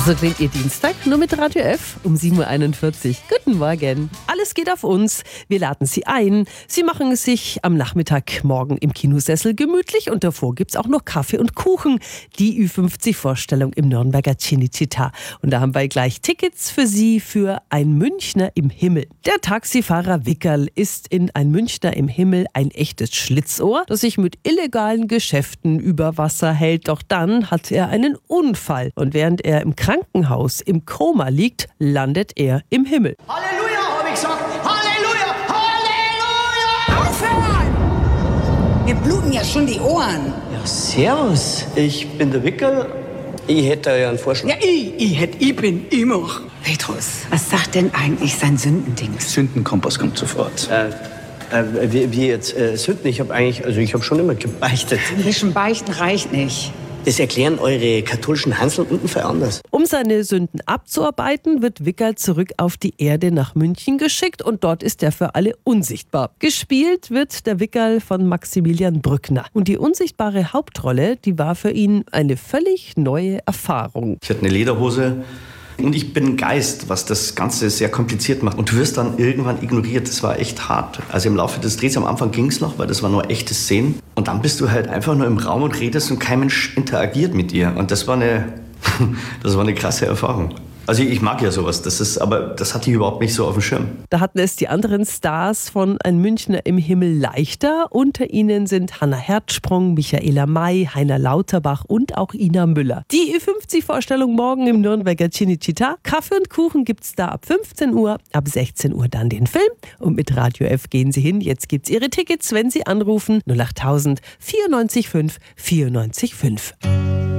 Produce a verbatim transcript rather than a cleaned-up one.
So klingt Ihr Dienstag, nur mit Radio F um sieben Uhr einundvierzig. Guten Morgen. Alles geht auf uns. Wir laden Sie ein. Sie machen es sich am Nachmittag morgen im Kinosessel gemütlich und davor gibt's auch noch Kaffee und Kuchen. Die Ü fünfzig-Vorstellung im Nürnberger Cinecittà. Und da haben wir gleich Tickets für Sie für Ein Münchner im Himmel. Der Taxifahrer Wickerl ist in Ein Münchner im Himmel ein echtes Schlitzohr, das sich mit illegalen Geschäften über Wasser hält. Doch dann hat er einen Unfall. Und während er im Krankenhaus im Koma liegt, landet er im Himmel. Halleluja, hab ich gesagt. Halleluja, Halleluja. Aufhören! Mir bluten ja schon die Ohren. Ja, servus. Ich bin der Wickerl. Ich hätte ja einen Vorschlag. Ja, ich, ich hätt, ich bin immer. Petrus, was sagt denn eigentlich sein Sündendings? Sündenkompass kommt sofort. Äh, äh, wie, wie jetzt äh, Sünden? Ich habe eigentlich, also ich habe schon immer gebeichtet. Ein bisschen beichten reicht nicht. Das erklären eure katholischen Hansel unten für anders. Um seine Sünden abzuarbeiten, wird Wickerl zurück auf die Erde nach München geschickt und dort ist er für alle unsichtbar. Gespielt wird der Wickerl von Maximilian Brückner. Und die unsichtbare Hauptrolle, die war für ihn eine völlig neue Erfahrung. Ich hatte eine Lederhose und ich bin ein Geist, was das Ganze sehr kompliziert macht. Und du wirst dann irgendwann ignoriert. Das war echt hart. Also im Laufe des Drehs, am Anfang ging es noch, weil das war nur echte Szenen. Und dann bist du halt einfach nur im Raum und redest und kein Mensch interagiert mit dir. Und das war eine, das war eine krasse Erfahrung. Also ich mag ja sowas, das ist, aber das hatte ich überhaupt nicht so auf dem Schirm. Da hatten es die anderen Stars von Ein Münchner im Himmel leichter. Unter ihnen sind Hannah Herzsprung, Michaela May, Heiner Lauterbach und auch Ina Müller. Die Ü fünfzig-Vorstellung morgen im Nürnberger Cinecittà. Kaffee und Kuchen gibt's da ab fünfzehn Uhr, ab sechzehn Uhr dann den Film. Und mit Radio F gehen Sie hin. Jetzt gibt's Ihre Tickets, wenn Sie anrufen null achttausend vierundneunzig fünf vierundneunzig fünf.